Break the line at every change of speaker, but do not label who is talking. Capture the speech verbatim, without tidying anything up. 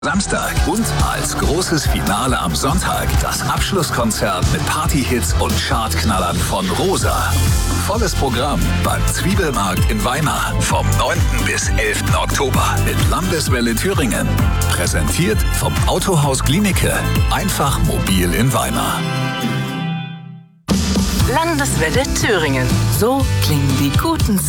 Samstag und als großes Finale am Sonntag das Abschlusskonzert mit Partyhits und Chartknallern von Rosa. Volles Programm beim Zwiebelmarkt in Weimar vom neunten bis elften Oktober mit Landeswelle Thüringen. Präsentiert vom Autohaus Glienicke. Einfach mobil in Weimar.
Landeswelle Thüringen. So klingen die guten